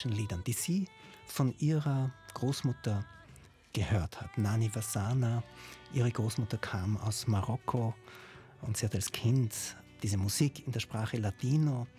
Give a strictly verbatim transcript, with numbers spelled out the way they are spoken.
Liedern, die sie von ihrer Großmutter gehört hat. Nani Wassana, ihre Großmutter kam aus Marokko und sie hat als Kind diese Musik in der Sprache Ladino